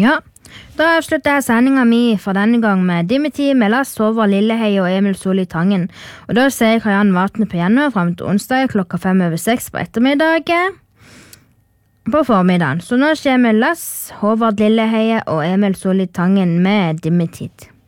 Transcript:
Ja, da avslutter jeg sendingen min for denne gang med Dimitri med Lass, Håvard Lilleheie og Emil Solli Tangen. Og da ser jeg Karianne Vatne på gjennom frem til onsdag klokka 5:05 på ettermiddagen. På formiddagen. Så nå kommer Lass, Håvard Lilleheie og Emil Solli Tangen med Dimitri.